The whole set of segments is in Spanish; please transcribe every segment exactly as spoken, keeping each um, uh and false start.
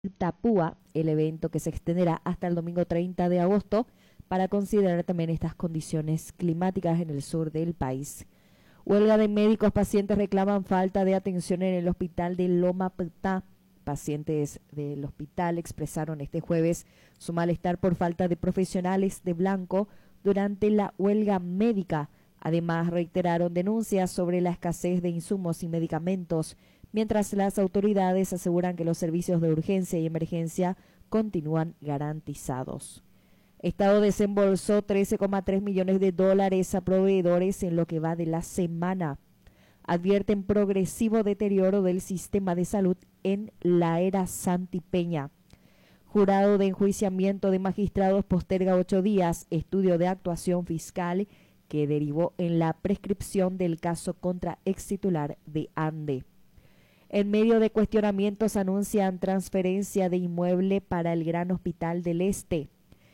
Tapúa, el evento que se extenderá hasta el domingo treinta de agosto para considerar también estas condiciones climáticas en el sur del país. Huelga de médicos, pacientes reclaman falta de atención en el hospital de Loma Patá. Pacientes del hospital expresaron este jueves su malestar por falta de profesionales de blanco durante la huelga médica. Además, reiteraron denuncias sobre la escasez de insumos y medicamentos, mientras las autoridades aseguran que los servicios de urgencia y emergencia continúan garantizados. Estado desembolsó trece coma tres millones de dólares a proveedores en lo que va de la semana. Advierten progresivo deterioro del sistema de salud en la era Santipeña. Jurado de enjuiciamiento de magistrados posterga ocho días estudio de actuación fiscal que derivó en la prescripción del caso contra ex titular de ANDE. En medio de cuestionamientos anuncian transferencia de inmueble para el Gran Hospital del Este.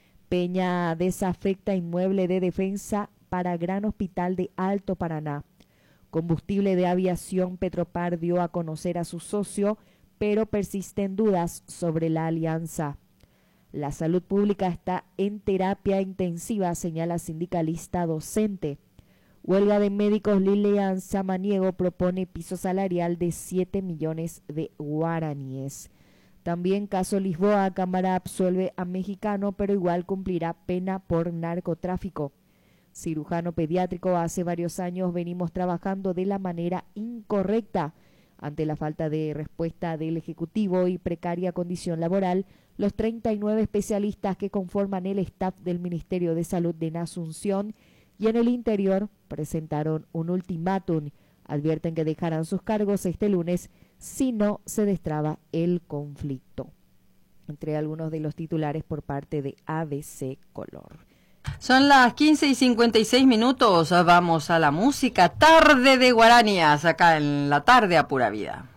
Peña desafecta inmueble de defensa para Gran Hospital de Alto Paraná. Combustible de Aviación Petropar dio a conocer a su socio, pero persisten dudas sobre la alianza. La salud pública está en terapia intensiva, señala sindicalista docente. Huelga de médicos, Lilian Samaniego propone piso salarial de siete millones de guaraníes. También caso Lisboa, Cámara absuelve a mexicano, pero igual cumplirá pena por narcotráfico. Cirujano pediátrico, hace varios años venimos trabajando de la manera incorrecta. Ante la falta de respuesta del Ejecutivo y precaria condición laboral, los treinta y nueve especialistas que conforman el staff del Ministerio de Salud de Asunción y en el interior presentaron un ultimátum. Advierten que dejarán sus cargos este lunes si no se destraba el conflicto. Entre algunos de los titulares por parte de A B C Color. Son las quince y cincuenta y seis minutos, vamos a la música. Tarde de Guaranías, acá en la tarde a pura vida.